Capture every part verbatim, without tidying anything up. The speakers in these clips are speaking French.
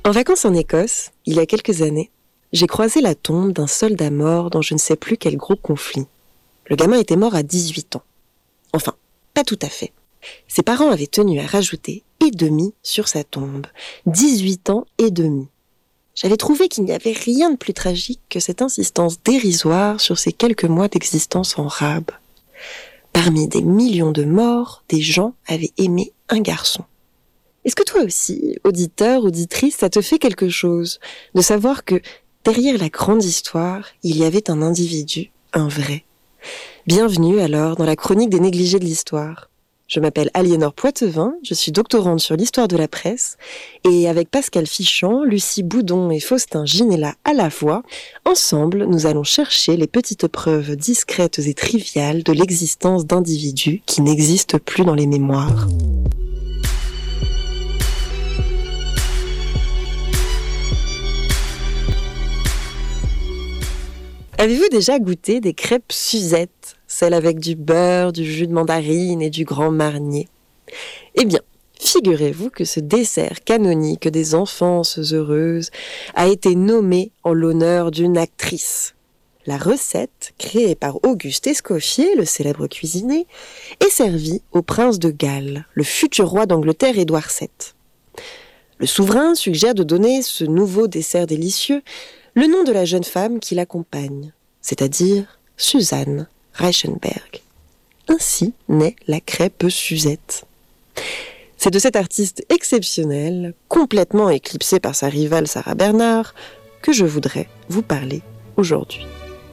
En vacances en Écosse, il y a quelques années, j'ai croisé la tombe d'un soldat mort dans je ne sais plus quel gros conflit. Le gamin était mort à dix-huit ans. Enfin, pas tout à fait. Ses parents avaient tenu à rajouter « et demi » sur sa tombe. dix-huit ans et demi. J'avais trouvé qu'il n'y avait rien de plus tragique que cette insistance dérisoire sur ces quelques mois d'existence en rab. Parmi des millions de morts, des gens avaient aimé un garçon. Est-ce que toi aussi, auditeur, auditrice, ça te fait quelque chose de savoir que derrière la grande histoire, il y avait un individu, un vrai? Bienvenue alors dans la chronique des négligés de l'histoire. Je m'appelle Aliénor Poitevin, je suis doctorante sur l'histoire de la presse et avec Pascal Fichant, Lucie Boudon et Faustin Ginella à la voix, ensemble nous allons chercher les petites preuves discrètes et triviales de l'existence d'individus qui n'existent plus dans les mémoires. Avez-vous déjà goûté des crêpes Suzette, celles avec du beurre, du jus de mandarine et du grand marnier? Eh bien, figurez-vous que ce dessert canonique des enfances heureuses a été nommé en l'honneur d'une actrice. La recette, créée par Auguste Escoffier, le célèbre cuisinier, est servie au prince de Galles, le futur roi d'Angleterre Édouard sept. Le souverain suggère de donner ce nouveau dessert délicieux le nom de la jeune femme qui l'accompagne, c'est-à-dire Suzanne Reichenberg. Ainsi naît la crêpe Suzette. C'est de cette artiste exceptionnelle, complètement éclipsée par sa rivale Sarah Bernhardt, que je voudrais vous parler aujourd'hui.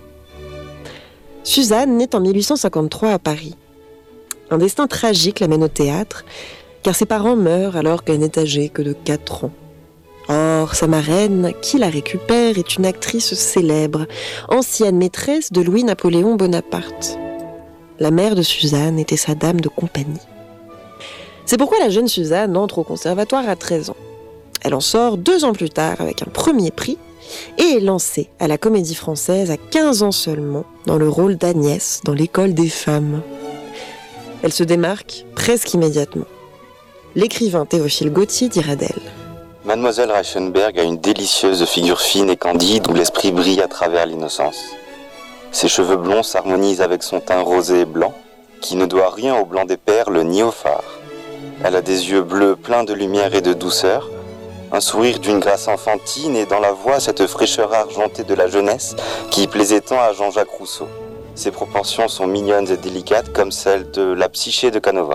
Suzanne naît en mille huit cent cinquante-trois à Paris. Un destin tragique l'amène au théâtre, car ses parents meurent alors qu'elle n'est âgée que de quatre ans. Or, sa marraine, qui la récupère, est une actrice célèbre, ancienne maîtresse de Louis-Napoléon Bonaparte. La mère de Suzanne était sa dame de compagnie. C'est pourquoi la jeune Suzanne entre au conservatoire à treize ans. Elle en sort deux ans plus tard avec un premier prix et est lancée à la Comédie Française à quinze ans seulement dans le rôle d'Agnès dans l'École des femmes. Elle se démarque presque immédiatement. L'écrivain Théophile Gautier dira d'elle: Mademoiselle Reichenberg a une délicieuse figure fine et candide où l'esprit brille à travers l'innocence. Ses cheveux blonds s'harmonisent avec son teint rosé et blanc, qui ne doit rien au blanc des perles ni au phare. Elle a des yeux bleus pleins de lumière et de douceur, un sourire d'une grâce enfantine et dans la voix cette fraîcheur argentée de la jeunesse qui plaisait tant à Jean-Jacques Rousseau. Ses proportions sont mignonnes et délicates comme celles de la Psyché de Canova.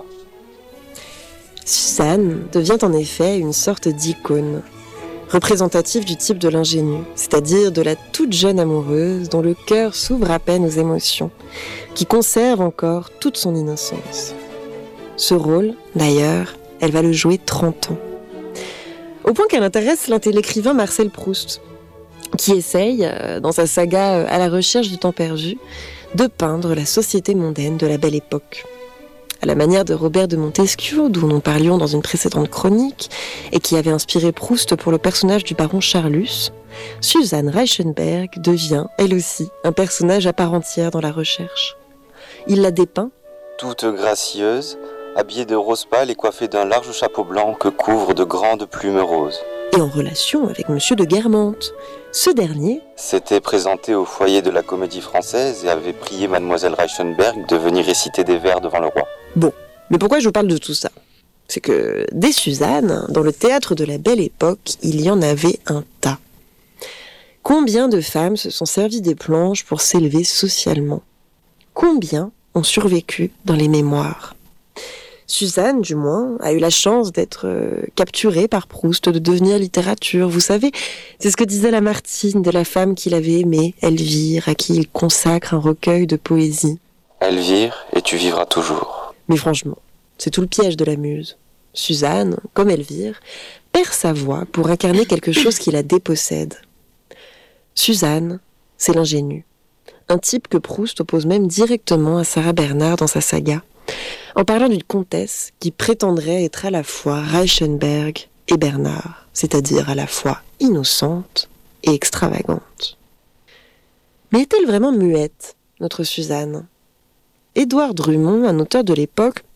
Suzanne devient en effet une sorte d'icône, représentative du type de l'ingénue, c'est-à-dire de la toute jeune amoureuse dont le cœur s'ouvre à peine aux émotions, qui conserve encore toute son innocence. Ce rôle, d'ailleurs, elle va le jouer trente ans. Au point qu'elle intéresse l'écrivain Marcel Proust, qui essaye, dans sa saga À la recherche du temps perdu, de peindre la société mondaine de la Belle Époque. À la manière de Robert de Montesquieu, dont nous parlions dans une précédente chronique, et qui avait inspiré Proust pour le personnage du baron Charlus, Suzanne Reichenberg devient, elle aussi, un personnage à part entière dans la recherche. Il la dépeint toute gracieuse, habillée de rose pâle et coiffée d'un large chapeau blanc que couvrent de grandes plumes roses. Et en relation avec Monsieur de Guermantes. Ce dernier s'était présenté au foyer de la Comédie Française et avait prié Mademoiselle Reichenberg de venir réciter des vers devant le roi. Bon, mais pourquoi je vous parle de tout ça? C'est que des Suzannes, dans le théâtre de la Belle Époque, il y en avait un tas. Combien de femmes se sont servies des planches pour s'élever socialement? Combien ont survécu dans les mémoires? Suzanne, du moins, a eu la chance d'être euh, capturée par Proust, de devenir littérature. Vous savez, c'est ce que disait Lamartine de la femme qu'il avait aimée, Elvire, à qui il consacre un recueil de poésie. Elvire, et tu vivras toujours. Mais franchement, c'est tout le piège de la muse. Suzanne, comme Elvire, perd sa voix pour incarner quelque chose qui la dépossède. Suzanne, c'est l'ingénue. Un type que Proust oppose même directement à Sarah Bernhardt dans sa saga, en parlant d'une comtesse qui prétendrait être à la fois Reichenberg et Bernhardt, c'est-à-dire à la fois innocente et extravagante. Mais est-elle vraiment muette, notre Suzanne? Édouard Drummond, un auteur de l'époque,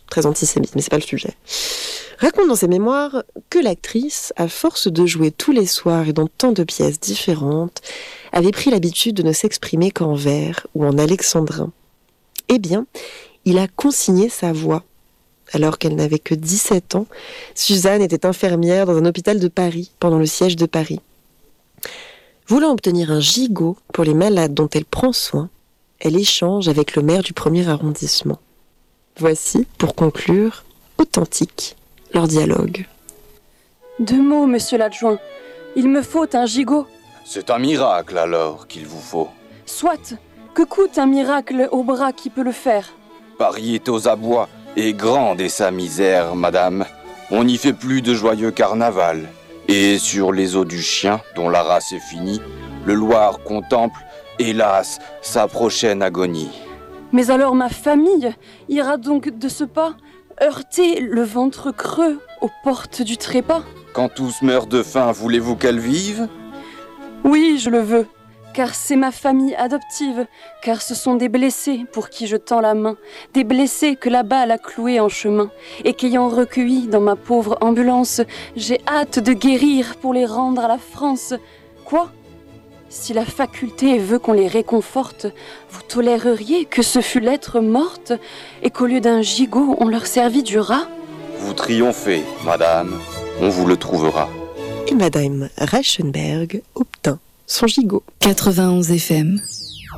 très antisémite, mais c'est pas le sujet, raconte dans ses mémoires que l'actrice, à force de jouer tous les soirs et dans tant de pièces différentes, avait pris l'habitude de ne s'exprimer qu'en vers ou en alexandrin. Eh bien, il a consigné sa voix. Alors qu'elle n'avait que dix-sept ans, Suzanne était infirmière dans un hôpital de Paris pendant le siège de Paris. Voulant obtenir un gigot pour les malades dont elle prend soin, elle échange avec le maire du premier arrondissement. Voici, pour conclure, authentique, leur dialogue. Deux mots, monsieur l'adjoint. Il me faut un gigot. C'est un miracle alors qu'il vous faut. Soit. Que coûte un miracle au bras qui peut le faire? Paris est aux abois, et grande est sa misère, madame. On n'y fait plus de joyeux carnaval. Et sur les os du chien, dont la race est finie, le Loir contemple, hélas, sa prochaine agonie. Mais alors ma famille ira donc de ce pas heurter le ventre creux aux portes du trépas? Quand tous meurent de faim, voulez-vous qu'elle vive? Oui, je le veux, car c'est ma famille adoptive, car ce sont des blessés pour qui je tends la main, des blessés que la balle a cloués en chemin, et qu'ayant recueillis dans ma pauvre ambulance, j'ai hâte de guérir pour les rendre à la France. Quoi? Si la faculté veut qu'on les réconforte, vous toléreriez que ce fût l'être morte, et qu'au lieu d'un gigot, on leur servit du rat? Vous triomphez, madame, on vous le trouvera. Et Madame Reichenberg obtint son gigot. quatre-vingt-onze F M